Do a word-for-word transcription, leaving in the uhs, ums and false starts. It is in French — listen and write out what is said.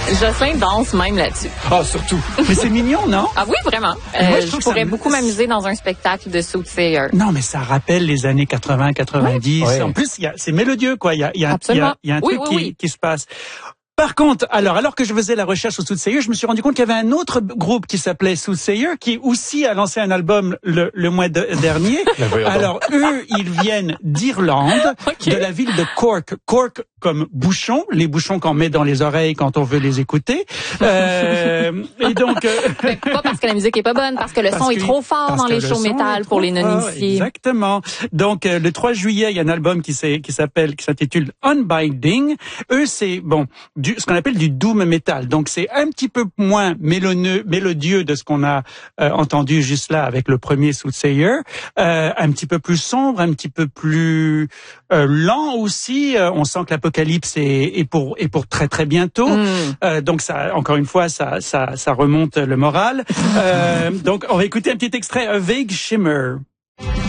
Jocelyn danse même là-dessus. Ah, surtout. Mais c'est mignon, non? Ah oui, vraiment. Euh, moi, je je trouve pourrais ça... beaucoup m'amuser dans un spectacle de Soothsayer. Non, mais ça rappelle les années quatre-vingts, quatre-vingt-dix. Oui. En plus, il y a, c'est mélodieux, quoi. Il y a, il y a, il y a, il y a un oui, truc oui, qui, oui. qui se passe. Par contre, alors, alors que je faisais la recherche au Soothsayer, je me suis rendu compte qu'il y avait un autre groupe qui s'appelait Soothsayer, qui aussi a lancé un album le, le mois de, dernier. Alors, eux, ils viennent d'Irlande, okay. de la ville de Cork. Cork comme bouchon, les bouchons qu'on met dans les oreilles quand on veut les écouter. Euh, et donc, euh, mais pas parce que la musique est pas bonne, parce que le parce son que, est trop fort dans les shows métal pour les non-initiés. Exactement. Donc, euh, le trois juillet, il y a un album qui s'est, qui s'appelle, qui s'intitule Unbinding. Eux, c'est bon, du, ce qu'on appelle du doom metal. Donc, c'est un petit peu moins mélodieux, mélodieux de ce qu'on a euh, entendu juste là avec le premier Soothsayer. Euh, un petit peu plus sombre, un petit peu plus euh, lent aussi. Euh, on sent que l'apocalypse est, est pour est pour très très bientôt. Mm. Euh, donc ça, encore une fois, ça ça ça remonte le moral. euh, donc on va écouter un petit extrait, A Vague Shimmer.